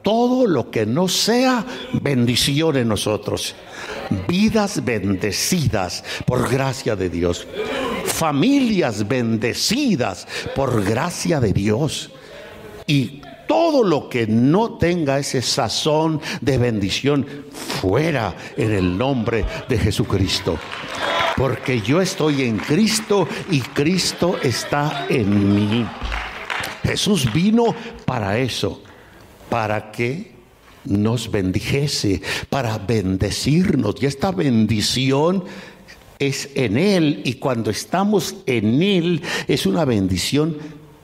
todo lo que no sea bendición en nosotros. Vidas bendecidas por gracia de Dios. Familias bendecidas por gracia de Dios. Y todo lo que no tenga ese sazón de bendición, fuera en el nombre de Jesucristo. Porque yo estoy en Cristo y Cristo está en mí. Jesús vino para eso, para que nos bendijese, para bendecirnos. Y esta bendición es en Él, y cuando estamos en Él es una bendición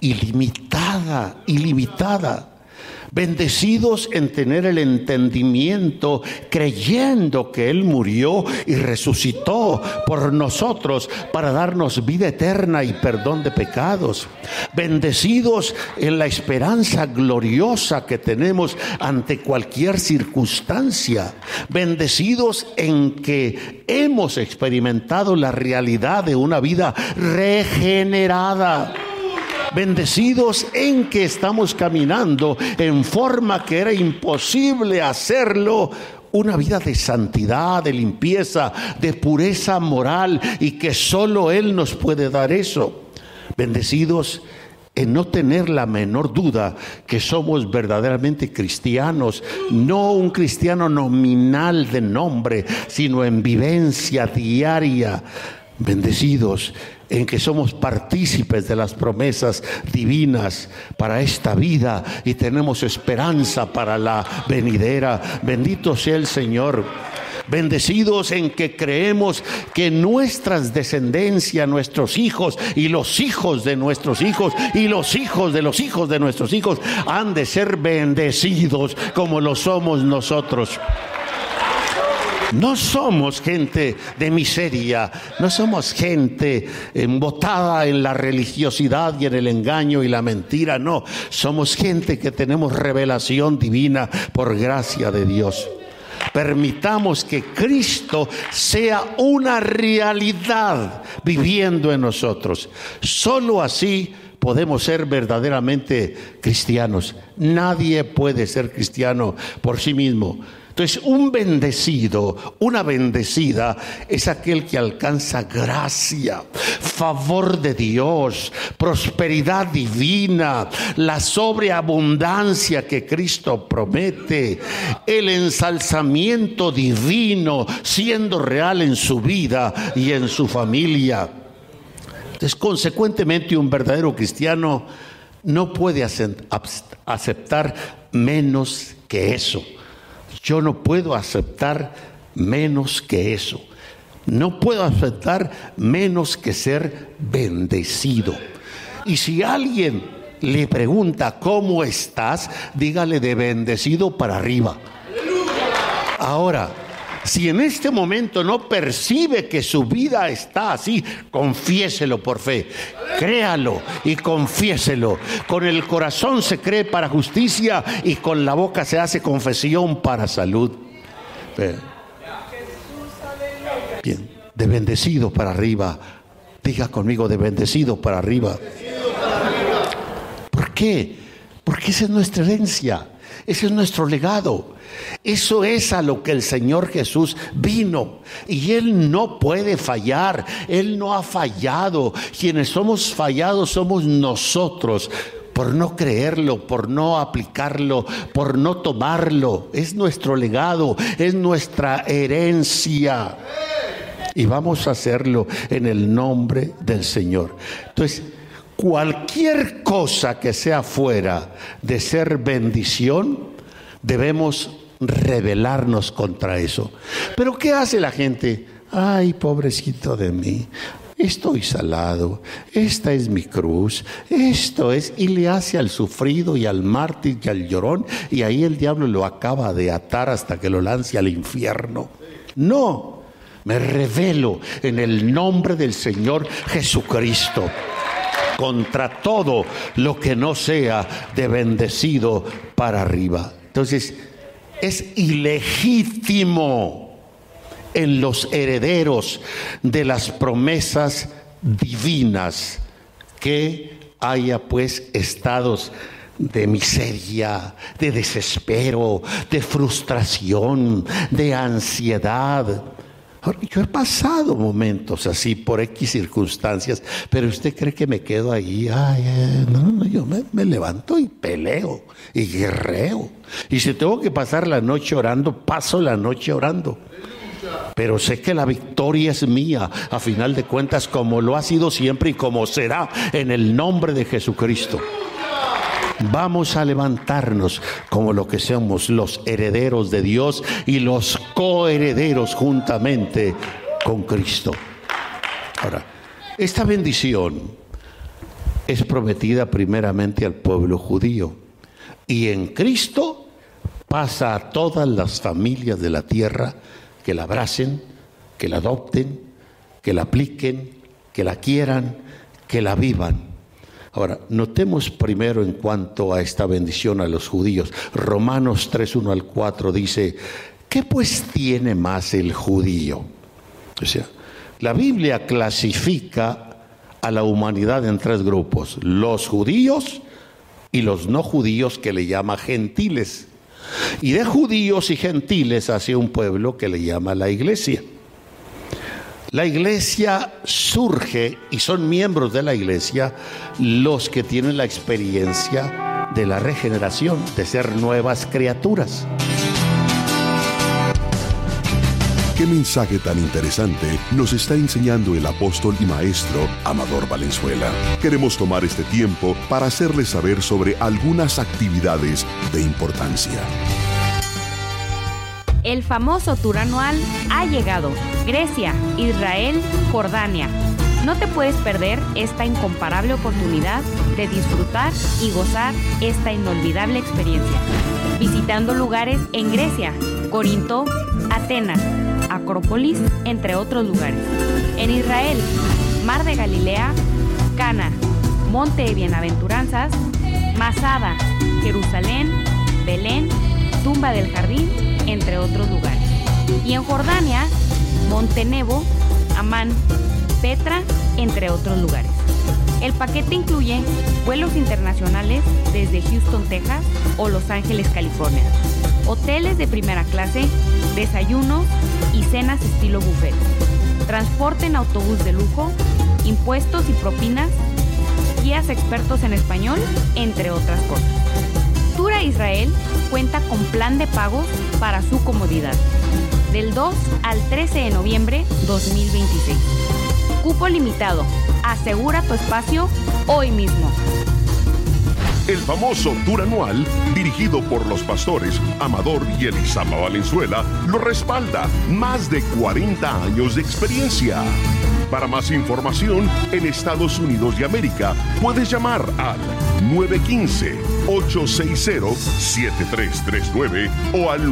ilimitada, ilimitada. Bendecidos en tener el entendimiento, creyendo que Él murió y resucitó por nosotros para darnos vida eterna y perdón de pecados. Bendecidos en la esperanza gloriosa que tenemos ante cualquier circunstancia. Bendecidos en que hemos experimentado la realidad de una vida regenerada. Bendecidos en que estamos caminando en forma que era imposible hacerlo, una vida de santidad, de limpieza, de pureza moral, y que solo Él nos puede dar eso. Bendecidos en no tener la menor duda que somos verdaderamente cristianos, no un cristiano nominal de nombre, sino en vivencia diaria. Bendecidos en que somos partícipes de las promesas divinas para esta vida y tenemos esperanza para la venidera. Bendito sea el Señor. Bendecidos en que creemos que nuestras descendencias, nuestros hijos y los hijos de nuestros hijos y los hijos de los hijos de nuestros hijos han de ser bendecidos como lo somos nosotros. No somos gente de miseria, no somos gente embotada en la religiosidad y en el engaño y la mentira, no. Somos gente que tenemos revelación divina por gracia de Dios. Permitamos que Cristo sea una realidad viviendo en nosotros. Solo así podemos ser verdaderamente cristianos. Nadie puede ser cristiano por sí mismo. Entonces, un bendecido, una bendecida es aquel que alcanza gracia, favor de Dios, prosperidad divina, la sobreabundancia que Cristo promete, el ensalzamiento divino siendo real en su vida y en su familia. Entonces, consecuentemente, un verdadero cristiano no puede aceptar menos que eso. Yo no puedo aceptar menos que eso. No puedo aceptar menos que ser bendecido. Y si alguien le pregunta ¿cómo estás?, dígale de bendecido para arriba. Ahora, si en este momento no percibe que su vida está así, confiéselo por fe, créalo y confiéselo. Con el corazón se cree para justicia y con la boca se hace confesión para salud. Bien, de bendecido para arriba. Diga conmigo, de bendecido para arriba. ¿Por qué? Porque esa es nuestra herencia, ese es nuestro legado. Eso es a lo que el Señor Jesús vino, y Él no puede fallar. Él no ha fallado. Quienes somos fallados somos nosotros, por no creerlo, por no aplicarlo, por no tomarlo. Es nuestro legado, es nuestra herencia, y vamos a hacerlo en el nombre del Señor. Entonces, cualquier cosa que sea fuera de ser bendición, debemos rebelarnos contra eso. Pero ¿qué hace la gente? Ay, pobrecito de mí, estoy salado, esta es mi cruz, esto es, y le hace al sufrido y al mártir y al llorón, y ahí el diablo lo acaba de atar hasta que lo lance al infierno. No, me rebelo en el nombre del Señor Jesucristo contra todo lo que no sea de bendecido para arriba. Entonces, es ilegítimo en los herederos de las promesas divinas que haya pues estados de miseria, de desespero, de frustración, de ansiedad. Ahora, yo he pasado momentos así por X circunstancias, pero usted cree que me quedo ahí. No, yo me levanto y peleo y guerreo. Y si tengo que pasar la noche orando, paso la noche orando. Pero sé que la victoria es mía, a final de cuentas, como lo ha sido siempre y como será, en el nombre de Jesucristo. Vamos a levantarnos como lo que somos, los herederos de Dios y los coherederos juntamente con Cristo. Ahora, esta bendición es prometida primeramente al pueblo judío y en Cristo pasa a todas las familias de la tierra que la abracen, que la adopten, que la apliquen, que la quieran, que la vivan. Ahora, notemos primero en cuanto a esta bendición a los judíos. Romanos 3:1 al 4 dice, ¿qué pues tiene más el judío? O sea, la Biblia clasifica a la humanidad en 3 grupos: los judíos y los no judíos, que le llama gentiles. Y de judíos y gentiles hace un pueblo que le llama la iglesia. La iglesia surge y son miembros de la iglesia los que tienen la experiencia de la regeneración, de ser nuevas criaturas. Qué mensaje tan interesante nos está enseñando el apóstol y maestro Amador Valenzuela. Queremos tomar este tiempo para hacerles saber sobre algunas actividades de importancia. El famoso tour anual ha llegado. Grecia, Israel, Jordania. No te puedes perder esta incomparable oportunidad de disfrutar y gozar esta inolvidable experiencia. Visitando lugares en Grecia, Corinto, Atenas, Acrópolis, entre otros lugares. En Israel, Mar de Galilea, Cana, Monte de Bienaventuranzas, Masada, Jerusalén, Belén, Tumba del Jardín, entre otros lugares. Y en Jordania, Monte Nebo, Amán, Petra, entre otros lugares. El paquete incluye vuelos internacionales desde Houston, Texas o Los Ángeles, California, hoteles de primera clase, desayunos y cenas estilo buffet, transporte en autobús de lujo, impuestos y propinas, guías expertos en español, entre otras cosas. Tour a Israel cuenta con plan de pagos para su comodidad, del 2 al 13 de noviembre 2026. Cupo limitado. Asegura tu espacio hoy mismo. El famoso tour anual, dirigido por los pastores Amador y Elisama Valenzuela, lo respalda. Más de 40 años de experiencia. Para más información, en Estados Unidos de América, puedes llamar al 915-860-7339 o al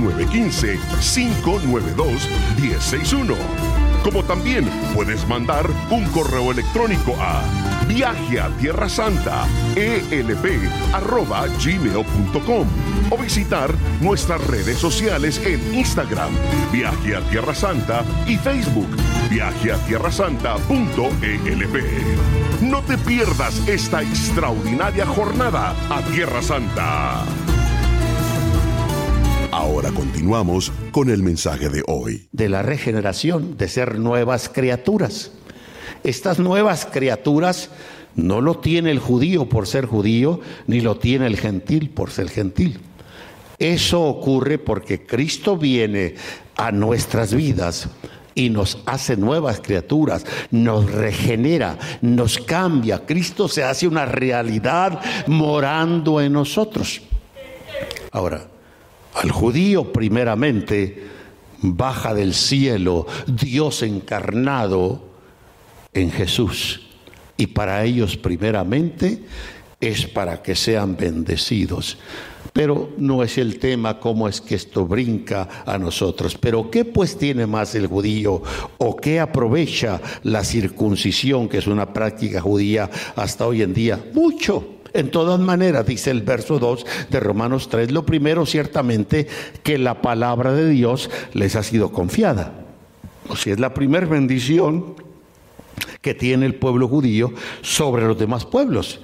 915-592-1061. Como también puedes mandar un correo electrónico a viajeatierrasanta@gmail.com o visitar nuestras redes sociales en Instagram, Viaje a Tierra Santa, y Facebook, viajeatierrasanta.elp. No te pierdas esta extraordinaria jornada a Tierra Santa. Ahora continuamos con el mensaje de hoy. De la regeneración, de ser nuevas criaturas. Estas nuevas criaturas no lo tiene el judío por ser judío, ni lo tiene el gentil por ser gentil. Eso ocurre porque Cristo viene a nuestras vidas y nos hace nuevas criaturas, nos regenera, nos cambia. Cristo se hace una realidad morando en nosotros. Ahora, al judío primeramente baja del cielo Dios encarnado en Jesús, y para ellos primeramente es para que sean bendecidos. Pero no es el tema cómo es que esto brinca a nosotros. Pero ¿qué pues tiene más el judío, o qué aprovecha la circuncisión, que es una práctica judía hasta hoy en día? Mucho. En todas maneras, dice el verso 2 de Romanos 3, lo primero ciertamente que la palabra de Dios les ha sido confiada. O sea, es la primera bendición que tiene el pueblo judío sobre los demás pueblos.